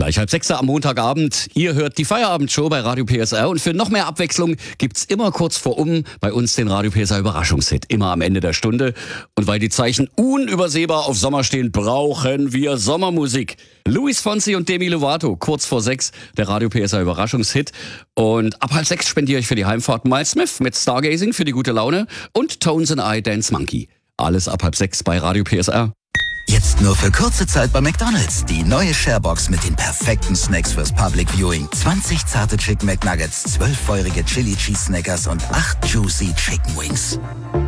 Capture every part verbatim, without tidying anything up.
Gleich halb sechs am Montagabend. Ihr hört die Feierabendshow bei Radio P S R. Und für noch mehr Abwechslung gibt's immer kurz vor um bei uns den Radio P S R Überraschungshit. Immer am Ende der Stunde. Und weil die Zeichen unübersehbar auf Sommer stehen, brauchen wir Sommermusik. Luis Fonsi und Demi Lovato, kurz vor sechs, der Radio P S R Überraschungshit. Und ab halb sechs spendiere ich für die Heimfahrt Miles Smith mit Stargazing für die gute Laune und Tones and I Dance Monkey. Alles ab halb sechs bei Radio P S R. Jetzt nur für kurze Zeit bei McDonald's. Die neue Sharebox mit den perfekten Snacks fürs Public Viewing. zwanzig zarte Chicken McNuggets, zwölf feurige Chili Cheese Snackers und acht Juicy Chicken Wings.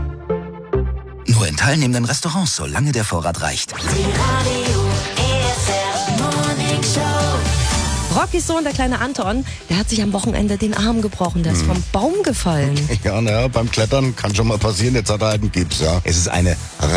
Nur in teilnehmenden Restaurants, solange der Vorrat reicht. Die Radio P S R Morning Show. Rockys Sohn, der kleine Anton, der hat sich am Wochenende den Arm gebrochen. Der ist vom Baum gefallen. Ja, naja, beim Klettern kann schon mal passieren. Jetzt hat er halt einen Gips, ja. Es ist eine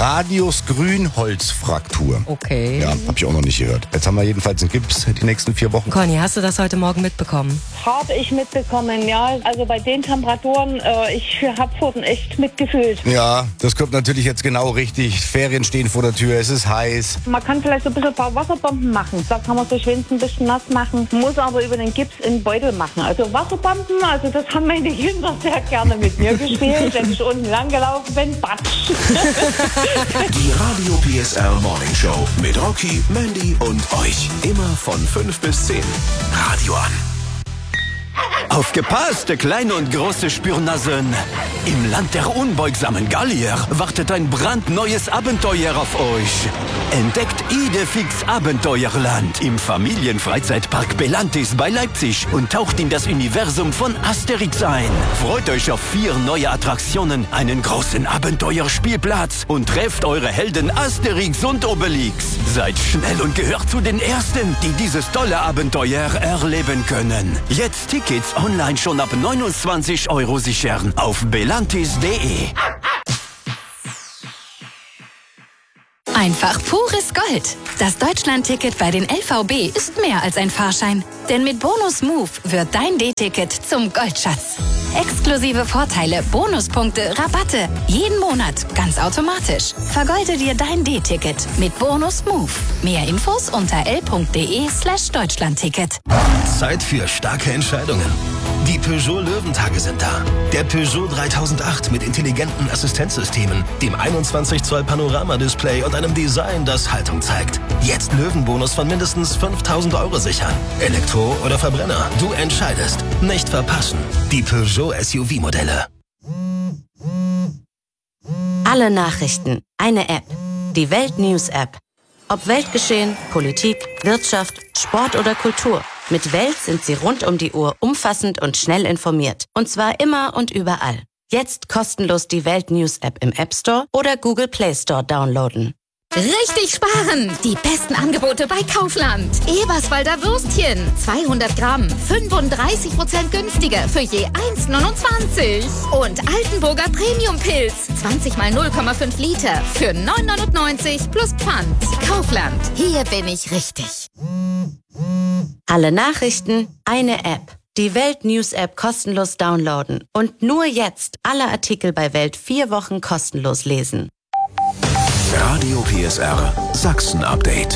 Radius-Grünholzfraktur. Okay. Ja, hab ich auch noch nicht gehört. Jetzt haben wir jedenfalls einen Gips die nächsten vier Wochen. Conny, hast du das heute Morgen mitbekommen? Habe ich mitbekommen, ja. Also bei den Temperaturen, äh, ich hab Pfoten echt mitgefühlt. Ja, das kommt natürlich jetzt genau richtig. Ferien stehen vor der Tür, es ist heiß. Man kann vielleicht so ein bisschen ein paar Wasserbomben machen. Da kann man so schön ein bisschen nass machen. Muss aber über den Gips in den Beutel machen. Also Wasserbomben, also das haben meine Kinder sehr gerne mit mir gespielt. Wenn ich unten lang gelaufen bin, batsch. Die Radio P S R Morning Show mit Rocky, Mandy und euch. Immer von fünf bis zehn. Radio an. Aufgepasst, kleine und große Spürnasen! Im Land der unbeugsamen Gallier wartet ein brandneues Abenteuer auf euch. Entdeckt Idefix Abenteuerland im Familienfreizeitpark Belantis bei Leipzig und taucht in das Universum von Asterix ein. Freut euch auf vier neue Attraktionen, einen großen Abenteuerspielplatz und trefft eure Helden Asterix und Obelix. Seid schnell und gehört zu den Ersten, die dieses tolle Abenteuer erleben können. Jetzt Tickets online schon ab neunundzwanzig Euro sichern auf belantis punkt de. Einfach pures Gold. Das Deutschland-Ticket bei den L V B ist mehr als ein Fahrschein. Denn mit Bonus Move wird dein D-Ticket zum Goldschatz. Exklusive Vorteile, Bonuspunkte, Rabatte. Jeden Monat, ganz automatisch. Vergolde dir dein D-Ticket mit Bonus Move. Mehr Infos unter l.de slash Deutschlandticket. Zeit für starke Entscheidungen. Die Peugeot Löwentage sind da. Der Peugeot dreitausendacht mit intelligenten Assistenzsystemen, dem einundzwanzig Zoll Panorama-Display und einem Design, das Haltung zeigt. Jetzt Löwenbonus von mindestens fünftausend Euro sichern. Elektro oder Verbrenner, du entscheidest. Nicht verpassen. Die Peugeot S U V-Modelle. Alle Nachrichten, eine App. Die Welt News App. Ob Weltgeschehen, Politik, Wirtschaft, Sport oder Kultur. Mit Welt sind Sie rund um die Uhr umfassend und schnell informiert. Und zwar immer und überall. Jetzt kostenlos die Welt News App im App Store oder Google Play Store downloaden. Richtig sparen! Die besten Angebote bei Kaufland. Eberswalder Würstchen, zweihundert Gramm, fünfunddreißig Prozent günstiger für je eins neunundzwanzig. Und Altenburger Premium Pilz, zwanzig mal null Komma fünf Liter für neun neunundneunzig plus Pfand. Kaufland, hier bin ich richtig. Alle Nachrichten, eine App. Die Welt News App kostenlos downloaden. Und nur jetzt alle Artikel bei Welt vier Wochen kostenlos lesen. Radio P S R Sachsen Update.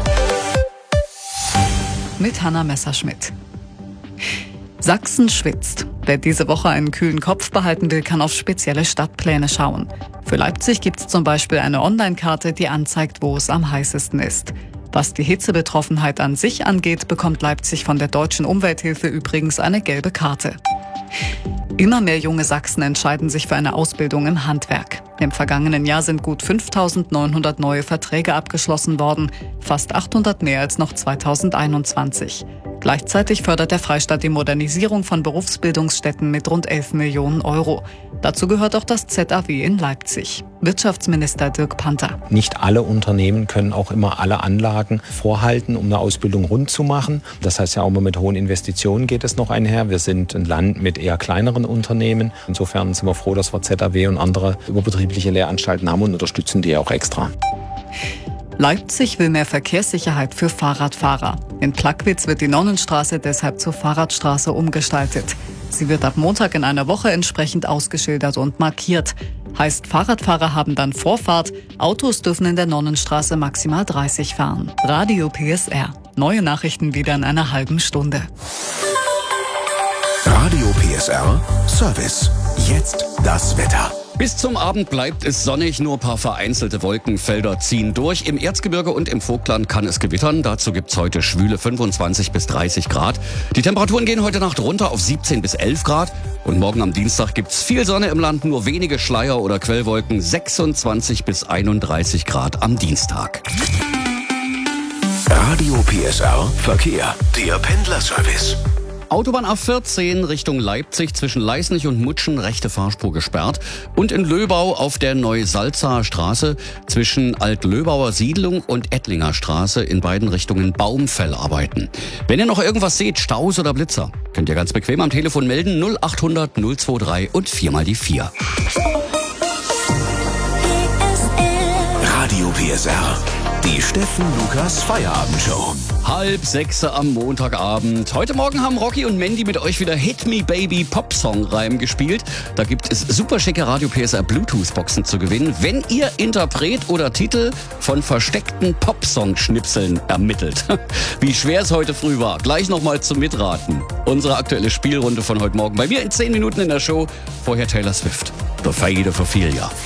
Mit Hanna Messerschmidt. Sachsen schwitzt. Wer diese Woche einen kühlen Kopf behalten will, kann auf spezielle Stadtpläne schauen. Für Leipzig gibt es zum Beispiel eine Online-Karte, die anzeigt, wo es am heißesten ist. Was die Hitzebetroffenheit an sich angeht, bekommt Leipzig von der Deutschen Umwelthilfe übrigens eine gelbe Karte. Immer mehr junge Sachsen entscheiden sich für eine Ausbildung im Handwerk. Im vergangenen Jahr sind gut fünftausendneunhundert neue Verträge abgeschlossen worden, fast achthundert mehr als noch zweitausendeinundzwanzig. Gleichzeitig fördert der Freistaat die Modernisierung von Berufsbildungsstätten mit rund elf Millionen Euro. Dazu gehört auch das Z A W in Leipzig. Wirtschaftsminister Dirk Panther. Nicht alle Unternehmen können auch immer alle Anlagen vorhalten, um eine Ausbildung rund zu machen. Das heißt ja auch immer mit hohen Investitionen geht es noch einher. Wir sind ein Land mit eher kleineren Unternehmen. Insofern sind wir froh, dass wir Z A W und andere überbetriebliche Lehranstalten haben und unterstützen die auch extra. Leipzig will mehr Verkehrssicherheit für Fahrradfahrer. In Plagwitz wird die Nonnenstraße deshalb zur Fahrradstraße umgestaltet. Sie wird ab Montag in einer Woche entsprechend ausgeschildert und markiert. Heißt, Fahrradfahrer haben dann Vorfahrt, Autos dürfen in der Nonnenstraße maximal dreißig fahren. Radio P S R. Neue Nachrichten wieder in einer halben Stunde. Radio P S R Service. Jetzt das Wetter. Bis zum Abend bleibt es sonnig, nur ein paar vereinzelte Wolkenfelder ziehen durch. Im Erzgebirge und im Vogtland kann es gewittern. Dazu gibt's heute schwüle fünfundzwanzig bis dreißig Grad. Die Temperaturen gehen heute Nacht runter auf siebzehn bis elf Grad. Und morgen am Dienstag gibt's viel Sonne im Land, nur wenige Schleier- oder Quellwolken. sechsundzwanzig bis einunddreißig Grad am Dienstag. Radio P S R Verkehr. Der Pendlerservice. Autobahn A vierzehn Richtung Leipzig zwischen Leißnich und Mutschen, rechte Fahrspur gesperrt. Und in Löbau auf der Neusalzer Straße zwischen Alt-Löbauer Siedlung und Ettlinger Straße in beiden Richtungen Baumfellarbeiten. Wenn ihr noch irgendwas seht, Staus oder Blitzer, könnt ihr ganz bequem am Telefon melden null achthundert null drei und viermal die vier. Radio P S R. Die Steffen Lukas Feierabendshow. Halb sechs am Montagabend. Heute Morgen haben Rocky und Mandy mit euch wieder Hit Me Baby Popsong-Reim gespielt. Da gibt es super schicke Radio P S R Bluetooth-Boxen zu gewinnen, wenn ihr Interpret oder Titel von versteckten Popsong-Schnipseln ermittelt. Wie schwer es heute früh war. Gleich nochmal zum Mitraten. Unsere aktuelle Spielrunde von heute Morgen. Bei mir in zehn Minuten in der Show. Vorher Taylor Swift. The Fade of Ophelia.